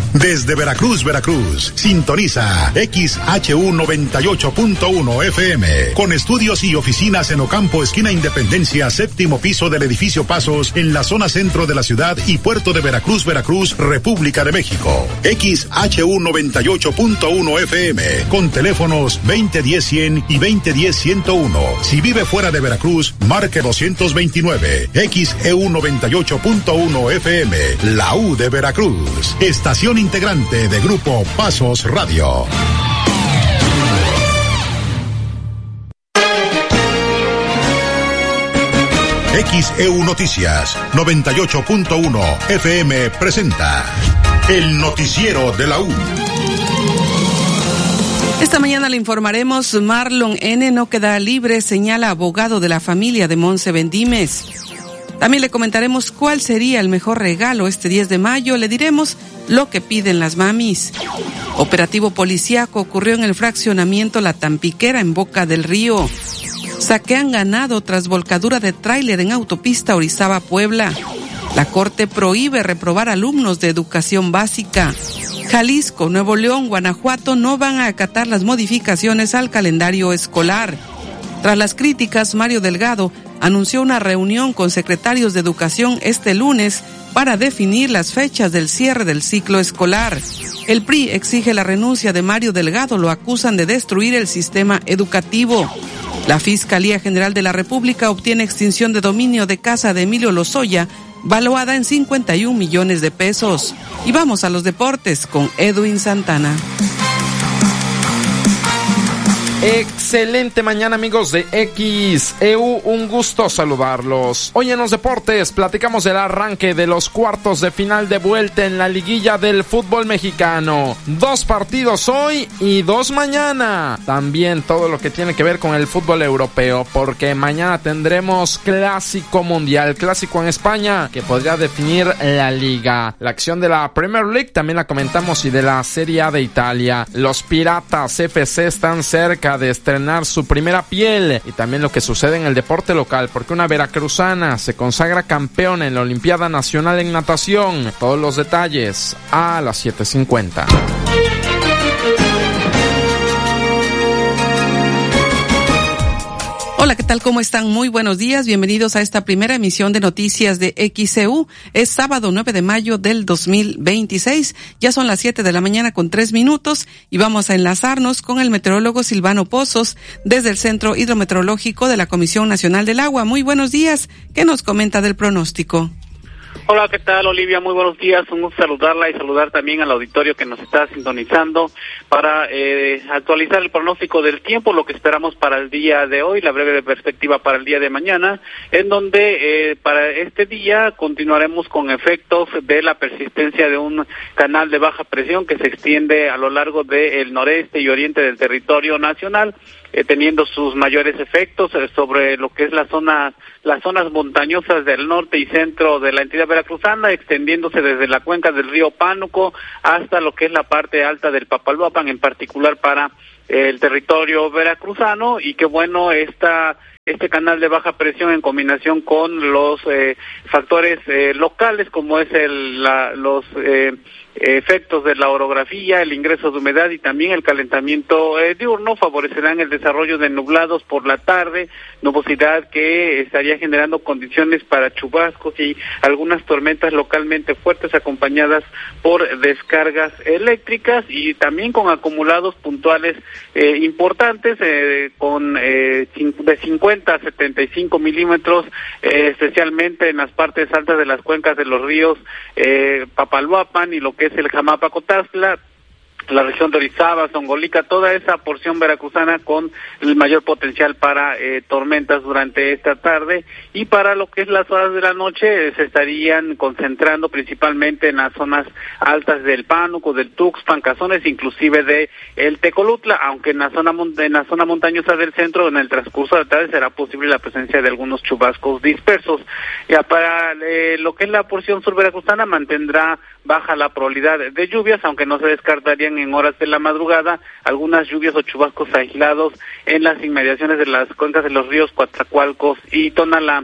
Desde Veracruz, Veracruz, sintoniza XHU 98.1 FM, con estudios y oficinas en Ocampo, esquina Independencia, séptimo piso del edificio Pasos, en la zona centro de la ciudad y puerto de Veracruz, Veracruz, República de México. XHU 98.1 FM, con teléfonos 2010-100 y 2010-101. Si vive fuera de Veracruz, marque 229. XEU 98.1 FM, la U de Veracruz. Estación integrante de Grupo Pasos Radio. XEU Noticias 98.1 FM presenta el noticiero de la U. Esta mañana le informaremos: Marlon N. no queda libre, señala abogado de la familia de Monse Bendimes. También le comentaremos cuál sería el mejor regalo este 10 de mayo. Le diremos lo que piden las mamis. Operativo policíaco ocurrió en el fraccionamiento La Tampiquera, en Boca del Río. Saquean ganado tras volcadura de tráiler en autopista Orizaba, Puebla. La Corte prohíbe reprobar alumnos de educación básica. Jalisco, Nuevo León, Guanajuato no van a acatar las modificaciones al calendario escolar. Tras las críticas, Mario Delgado anunció una reunión con secretarios de educación este lunes para definir las fechas del cierre del ciclo escolar. El PRI exige la renuncia de Mario Delgado, lo acusan de destruir el sistema educativo. La Fiscalía General de la República obtiene extinción de dominio de casa de Emilio Lozoya, valuada en 51 millones de pesos. Y vamos a los deportes con Edwin Santana. Excelente mañana, amigos de XEU, un gusto saludarlos. Hoy en los deportes platicamos del arranque de los cuartos de final de vuelta en la liguilla del fútbol mexicano. 2 partidos hoy y 2 mañana. También todo lo que tiene que ver con el fútbol europeo, porque mañana tendremos clásico mundial, clásico en España, que podría definir la liga. La acción de la Premier League también la comentamos, y de la Serie A de Italia. Los Piratas FC están cerca de estrenar su primera piel, y también lo que sucede en el deporte local, porque una veracruzana se consagra campeona en la Olimpiada Nacional en natación. Todos los detalles a las 7:50. Hola, ¿qué tal? ¿Cómo están? Muy buenos días. Bienvenidos a esta primera emisión de noticias de XEU. Es sábado 9 de mayo del 2026. Ya son las 7 de la mañana con 3 minutos y vamos a enlazarnos con el meteorólogo Silvano Pozos desde el Centro Hidrometeorológico de la Comisión Nacional del Agua. Muy buenos días. ¿Qué nos comenta del pronóstico? Hola, ¿qué tal, Olivia? Muy buenos días, un gusto saludarla y saludar también al auditorio que nos está sintonizando para actualizar el pronóstico del tiempo, lo que esperamos para el día de hoy, la breve perspectiva para el día de mañana, en donde para este día continuaremos con efectos de la persistencia de un canal de baja presión que se extiende a lo largo del noreste y oriente del territorio nacional, teniendo sus mayores efectos sobre lo que es las zonas montañosas del norte y centro de la entidad veracruzana, extendiéndose desde la cuenca del río Pánuco hasta lo que es la parte alta del Papaloapan, en particular para el territorio veracruzano, y que bueno, este canal de baja presión en combinación con los factores locales, como es los efectos de la orografía, el ingreso de humedad y también el calentamiento diurno, favorecerán el desarrollo de nublados por la tarde, nubosidad que estaría generando condiciones para chubascos y algunas tormentas localmente fuertes, acompañadas por descargas eléctricas y también con acumulados puntuales importantes, con de 50 a 75 milímetros, especialmente en las partes altas de las cuencas de los ríos Papaloapan y lo que es el Jamapa-Cotazla, la región de Orizaba, Zongolica, toda esa porción veracruzana con el mayor potencial para tormentas durante esta tarde, y para lo que es las horas de la noche se estarían concentrando principalmente en las zonas altas del Pánuco, del Tuxpan, Cazones, inclusive de el Tecolutla, aunque en la zona montañosa del centro en el transcurso de la tarde será posible la presencia de algunos chubascos dispersos. Ya para lo que es la porción sur veracruzana mantendrá baja la probabilidad de lluvias, aunque no se descartarían en horas de la madrugada algunas lluvias o chubascos aislados en las inmediaciones de las cuencas de los ríos Coatzacoalcos y Tonalá.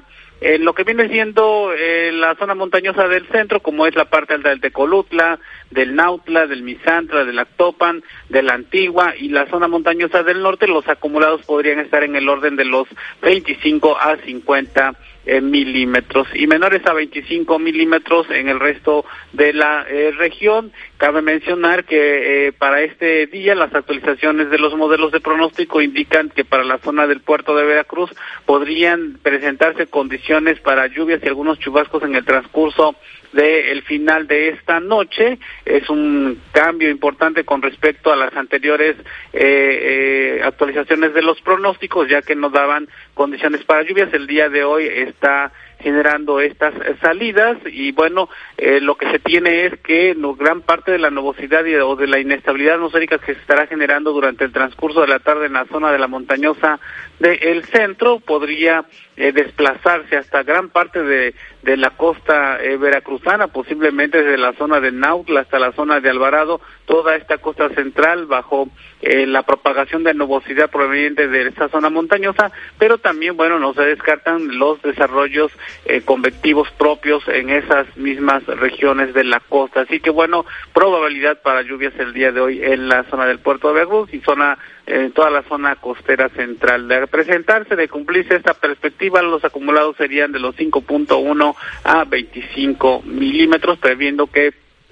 lo que viene siendo la zona montañosa del centro, como es la parte alta del Tecolutla, del Nautla, del Misantla, del Actopan, de la Antigua y la zona montañosa del norte, los acumulados podrían estar en el orden de los 25 a 50 milímetros y menores a 25 milímetros en el resto de la región. Cabe mencionar que para este día las actualizaciones de los modelos de pronóstico indican que para la zona del puerto de Veracruz podrían presentarse condiciones para lluvias y algunos chubascos en el transcurso del final de esta noche. Es un cambio importante con respecto a las anteriores actualizaciones de los pronósticos, ya que no daban condiciones para lluvias. El día de hoy está generando estas salidas y bueno, lo que se tiene es que gran parte de la nubosidad o de la inestabilidad atmosférica que se estará generando durante el transcurso de la tarde en la zona de la montañosa del centro podría desplazarse hasta gran parte de la costa veracruzana, posiblemente desde la zona de Nautla hasta la zona de Alvarado, toda esta costa central bajo la propagación de nubosidad proveniente de esa zona montañosa, pero también, bueno, no se descartan los desarrollos convectivos propios en esas mismas regiones de la costa, así que bueno, probabilidad para lluvias el día de hoy en la zona del puerto de Veracruz y toda la zona costera central. De presentarse, de cumplirse esta perspectiva, los acumulados serían de los 5.1 a 25 milímetros, previendo que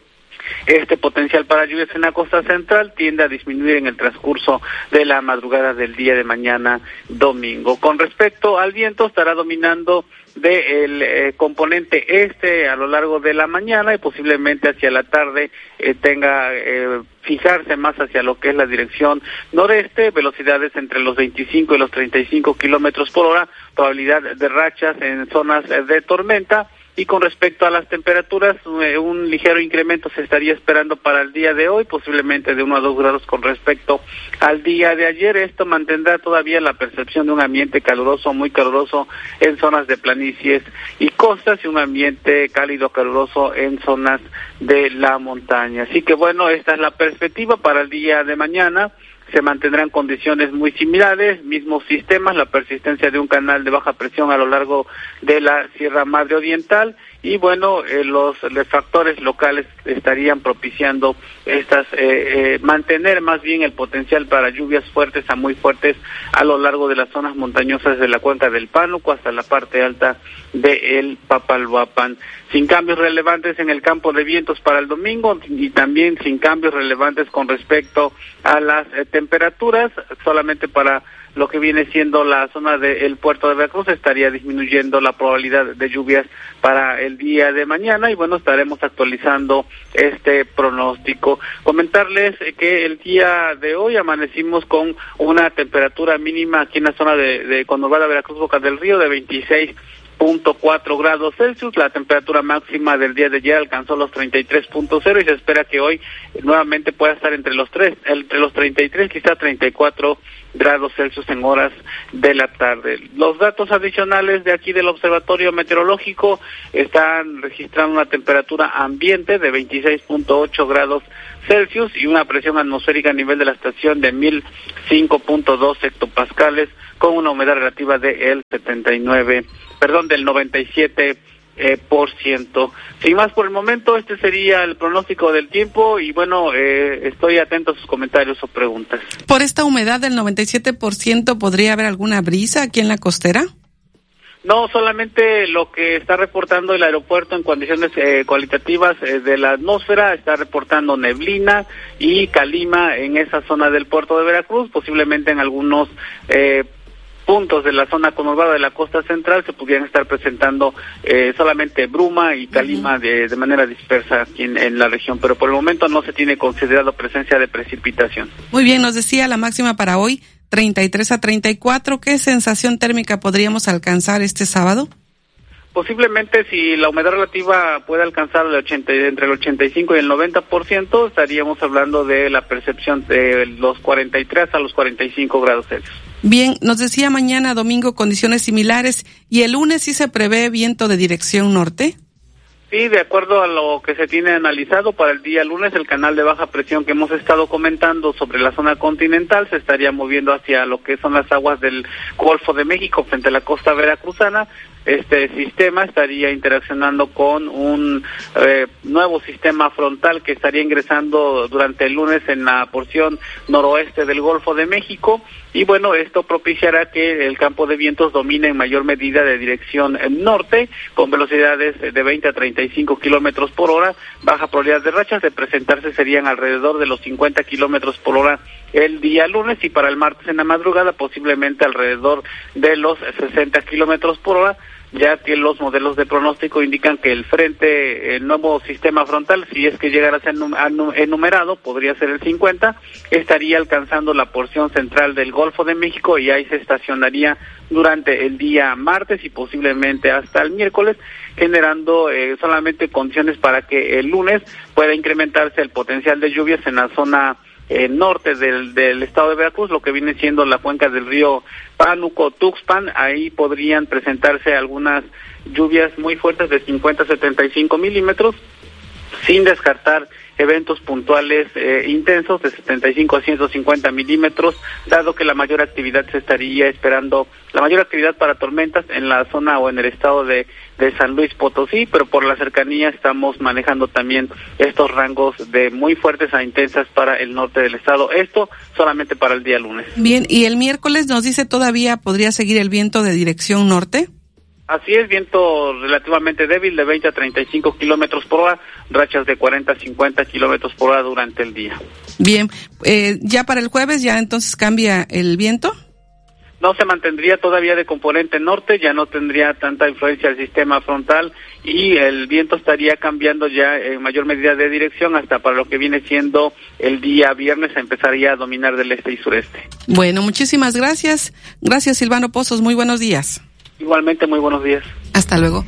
este potencial para lluvias en la costa central tiende a disminuir en el transcurso de la madrugada del día de mañana domingo. Con respecto al viento, estará dominando del componente este a lo largo de la mañana y posiblemente hacia la tarde tenga fijarse más hacia lo que es la dirección noreste, velocidades entre los 25 y los 35 kilómetros por hora, probabilidad de rachas en zonas de tormenta. Y con respecto a las temperaturas, un ligero incremento se estaría esperando para el día de hoy, posiblemente de 1 a 2 grados con respecto al día de ayer. Esto mantendrá todavía la percepción de un ambiente caluroso, muy caluroso en zonas de planicies y costas y un ambiente cálido, caluroso en zonas de la montaña. Así que bueno, esta es la perspectiva para el día de mañana. Se mantendrán condiciones muy similares, mismos sistemas, la persistencia de un canal de baja presión a lo largo de la Sierra Madre Oriental y bueno, los factores locales estarían propiciando mantener más bien el potencial para lluvias fuertes a muy fuertes a lo largo de las zonas montañosas de la cuenca del Pánuco hasta la parte alta de el Papaloapan, sin cambios relevantes en el campo de vientos para el domingo y también sin cambios relevantes con respecto a las temperaturas, solamente para lo que viene siendo la zona del puerto de Veracruz estaría disminuyendo la probabilidad de lluvias para el día de mañana y bueno, estaremos actualizando este pronóstico. Comentarles que el día de hoy amanecimos con una temperatura mínima aquí en la zona de conurbada Veracruz, Boca del Río, de 26.4 grados Celsius. La temperatura máxima del día de ayer alcanzó los 33.0 y se espera que hoy nuevamente pueda estar entre los 33, quizá 34 grados Celsius en horas de la tarde. Los datos adicionales de aquí del Observatorio Meteorológico están registrando una temperatura ambiente de 26.8 grados Celsius y una presión atmosférica a nivel de la estación de 1005.2 hectopascales con una humedad relativa del 97%. Sin más por el momento, este sería el pronóstico del tiempo y bueno, estoy atento a sus comentarios o preguntas. ¿Por esta humedad del 97% podría haber alguna brisa aquí en la costera? No, solamente lo que está reportando el aeropuerto en condiciones cualitativas de la atmósfera, está reportando neblina y calima en esa zona del puerto de Veracruz, posiblemente en algunos puntos de la zona conurbada de la costa central se pudieran estar presentando solamente bruma y calima de manera dispersa aquí en la región, pero por el momento no se tiene considerado presencia de precipitación. Muy bien, nos decía la máxima para hoy, 33 a 34. ¿Qué sensación térmica podríamos alcanzar este sábado? Posiblemente si la humedad relativa puede alcanzar entre el 85 y el 90%, estaríamos hablando de la percepción de los 43 a los 45 grados Celsius. Bien, nos decía mañana domingo condiciones similares y el lunes sí se prevé viento de dirección norte. Sí, de acuerdo a lo que se tiene analizado para el día lunes, el canal de baja presión que hemos estado comentando sobre la zona continental se estaría moviendo hacia lo que son las aguas del Golfo de México frente a la costa veracruzana. Este sistema estaría interaccionando con un nuevo sistema frontal que estaría ingresando durante el lunes en la porción noroeste del Golfo de México, y bueno, esto propiciará que el campo de vientos domine en mayor medida de dirección norte, con velocidades de 20 a 35 kilómetros por hora, baja probabilidad de rachas. De presentarse serían alrededor de los 50 kilómetros por hora el día lunes, y para el martes en la madrugada posiblemente alrededor de los 60 kilómetros por hora, ya que los modelos de pronóstico indican que el nuevo sistema frontal, si es que llegara a ser enumerado, podría ser el 50, estaría alcanzando la porción central del Golfo de México, y ahí se estacionaría durante el día martes y posiblemente hasta el miércoles, generando solamente condiciones para que el lunes pueda incrementarse el potencial de lluvias en la zona norte del estado de Veracruz, lo que viene siendo la cuenca del río Pánuco, Tuxpan. Ahí podrían presentarse algunas lluvias muy fuertes de 50 a 75 milímetros, sin descartar eventos puntuales intensos de 75 a 150 milímetros, dado que la mayor actividad se estaría esperando, la mayor actividad para tormentas en la zona o en el estado de San Luis Potosí, pero por la cercanía estamos manejando también estos rangos de muy fuertes a intensas para el norte del estado, esto solamente para el día lunes. Bien, y el miércoles nos dice todavía podría seguir el viento de dirección norte. Así es, viento relativamente débil de 20 a 35 kilómetros por hora, rachas de 40 a 50 kilómetros por hora durante el día. Bien, ya para el jueves ya entonces cambia el viento. No, se mantendría todavía de componente norte, ya no tendría tanta influencia el sistema frontal, y el viento estaría cambiando ya en mayor medida de dirección hasta para lo que viene siendo el día viernes, empezaría a dominar del este y sureste. Bueno, muchísimas gracias. Gracias, Silvano Pozos, muy buenos días. Igualmente, muy buenos días. Hasta luego.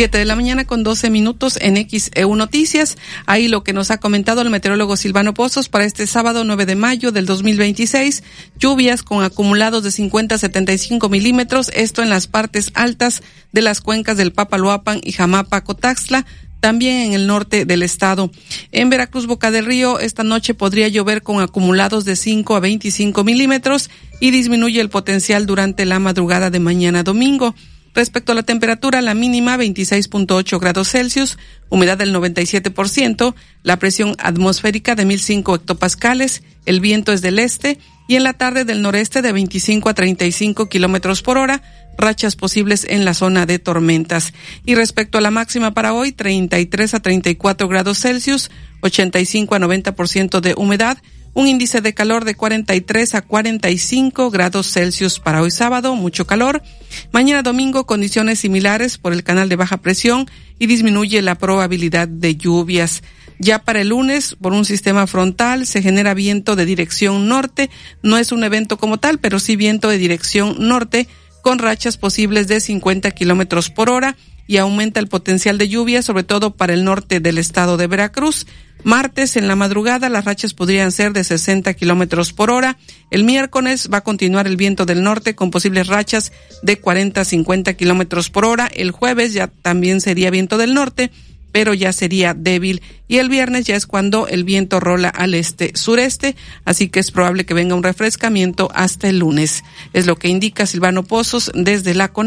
7:12 en XEU Noticias. Ahí lo que nos ha comentado el meteorólogo Silvano Pozos para este sábado 9 de mayo del 2026. Lluvias con acumulados de 50 a 75 milímetros, esto en las partes altas de las cuencas del Papaloapan y Jamapa-Cotaxtla, también en el norte del estado. En Veracruz, Boca del Río, esta noche podría llover con acumulados de 5 a 25 milímetros y disminuye el potencial durante la madrugada de mañana domingo. Respecto a la temperatura, la mínima 26.8 grados Celsius, humedad del 97%, la presión atmosférica de 1005 hectopascales, el viento es del este y en la tarde del noreste de 25 a 35 kilómetros por hora, rachas posibles en la zona de tormentas. Y respecto a la máxima para hoy, 33 a 34 grados Celsius, 85 a 90% de humedad, un índice de calor de 43 a 45 grados Celsius para hoy sábado, mucho calor. Mañana domingo, condiciones similares por el canal de baja presión y disminuye la probabilidad de lluvias. Ya para el lunes, por un sistema frontal, se genera viento de dirección norte. No es un evento como tal, pero sí viento de dirección norte con rachas posibles de 50 kilómetros por hora y aumenta el potencial de lluvia, sobre todo para el norte del estado de Veracruz. Martes en la madrugada las rachas podrían ser de 60 kilómetros por hora. El miércoles va a continuar el viento del norte con posibles rachas de 40 a 50 kilómetros por hora. El jueves ya también sería viento del norte, pero ya sería débil. Y el viernes ya es cuando el viento rola al este-sureste, así que es probable que venga un refrescamiento hasta el lunes. Es lo que indica Silvano Pozos desde la